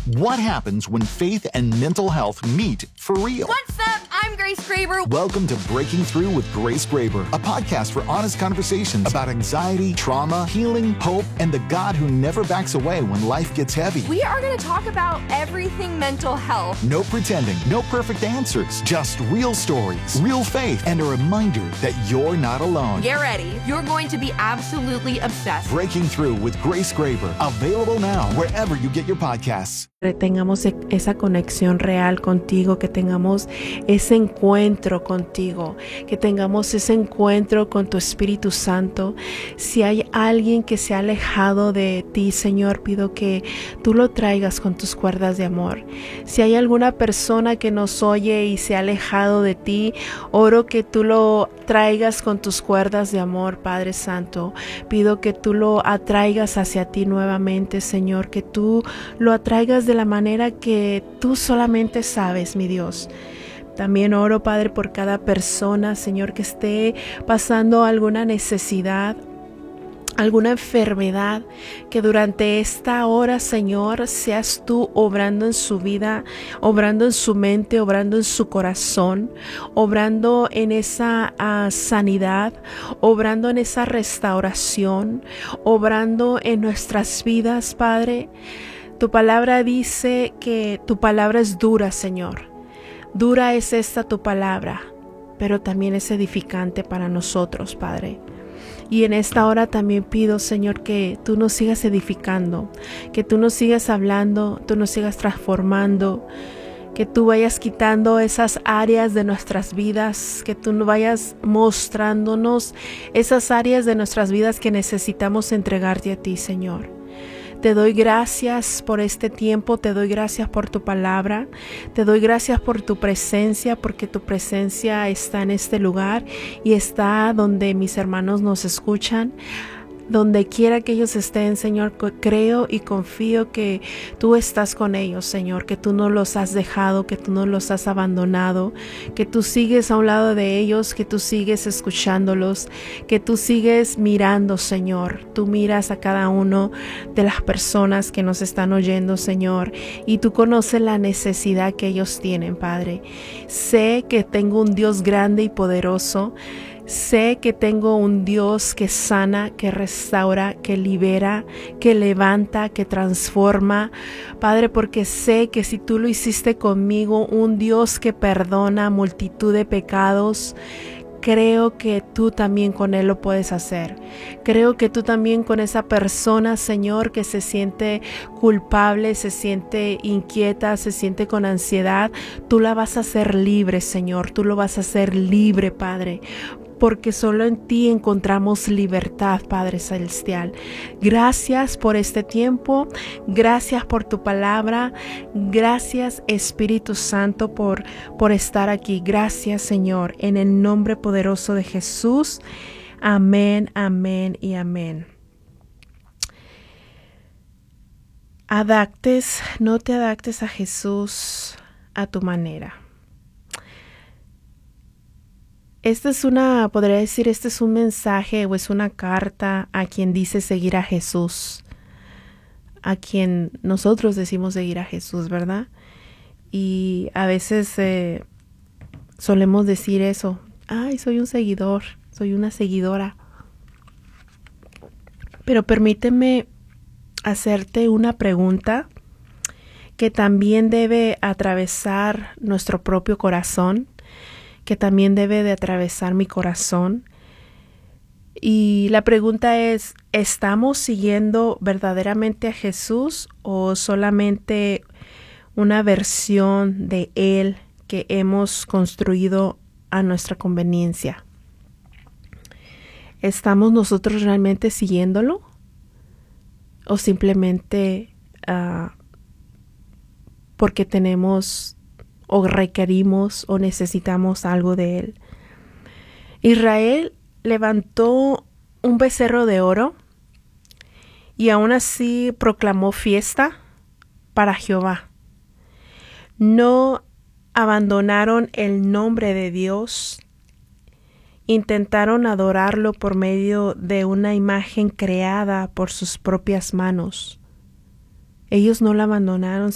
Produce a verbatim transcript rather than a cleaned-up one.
What happens when faith and mental health meet for real? What's up? I'm Grace Graber. Welcome to Breaking Through with Grace Graber, a podcast for honest conversations about anxiety, trauma, healing, hope, and the God who never backs away when life gets heavy. We are going to talk about everything mental health. No pretending, no perfect answers, just real stories, real faith, and a reminder that you're not alone. Get ready. You're going to be absolutely obsessed. Breaking Through with Grace Graber, available now wherever you get your podcasts. Que tengamos esa conexión real contigo, que tengamos ese encuentro contigo, que tengamos ese encuentro con tu Espíritu Santo. Si hay alguien que se ha alejado de ti, Señor, pido que tú lo traigas con tus cuerdas de amor. Si hay alguna persona que nos oye y se ha alejado de ti, oro que tú lo traigas con tus cuerdas de amor, Padre Santo. Pido que tú lo atraigas hacia ti nuevamente, Señor, que tú lo atraigas de la manera que tú solamente sabes, mi Dios. También oro, Padre, por cada persona, Señor, que esté pasando alguna necesidad, alguna enfermedad, que durante esta hora, Señor, seas tú obrando en su vida, obrando en su mente, obrando en su corazón, obrando en esa uh, sanidad, obrando en esa restauración, obrando en nuestras vidas, Padre. Tu palabra dice que tu palabra es dura, Señor. Dura es esta tu palabra, pero también es edificante para nosotros, Padre. Y en esta hora también pido, Señor, que tú nos sigas edificando, que tú nos sigas hablando, tú nos sigas transformando, que tú vayas quitando esas áreas de nuestras vidas, que tú vayas mostrándonos esas áreas de nuestras vidas que necesitamos entregarte a ti, Señor. Te doy gracias por este tiempo, te doy gracias por tu palabra, te doy gracias por tu presencia, porque tu presencia está en este lugar y está donde mis hermanos nos escuchan. Donde quiera que ellos estén, Señor, creo y confío que tú estás con ellos, Señor, que tú no los has dejado, que tú no los has abandonado, que tú sigues a un lado de ellos, que tú sigues escuchándolos, que tú sigues mirando, Señor. Tú miras a cada uno de las personas que nos están oyendo, Señor, y tú conoces la necesidad que ellos tienen, Padre. Sé que tengo un Dios grande y poderoso. Sé que tengo un Dios que sana, que restaura, que libera, que levanta, que transforma. Padre, porque sé que si tú lo hiciste conmigo, un Dios que perdona multitud de pecados, creo que tú también con Él lo puedes hacer. Creo que tú también con esa persona, Señor, que se siente culpable, se siente inquieta, se siente con ansiedad, tú la vas a hacer libre, Señor. Tú lo vas a hacer libre, Padre. Porque solo en ti encontramos libertad, Padre Celestial. Gracias por este tiempo, gracias por tu palabra, gracias Espíritu Santo por, por estar aquí. Gracias, Señor, en el nombre poderoso de Jesús. Amén, amén y amén. Adaptes, no te adaptes a Jesús a tu manera. Esta es una, podría decir, este es un mensaje o es una carta a quien dice seguir a Jesús, a quien nosotros decimos seguir a Jesús, ¿verdad? Y a veces eh, solemos decir eso, ay, soy un seguidor, soy una seguidora. Pero permíteme hacerte una pregunta que también debe atravesar nuestro propio corazón, que también debe de atravesar mi corazón. Y la pregunta es, ¿estamos siguiendo verdaderamente a Jesús o solamente una versión de Él que hemos construido a nuestra conveniencia? ¿Estamos nosotros realmente siguiéndolo? ¿O simplemente uh, porque tenemos o requerimos o necesitamos algo de Él? Israel levantó un becerro de oro y aún así proclamó fiesta para Jehová. No abandonaron el nombre de Dios, intentaron adorarlo por medio de una imagen creada por sus propias manos. Ellos no la abandonaron,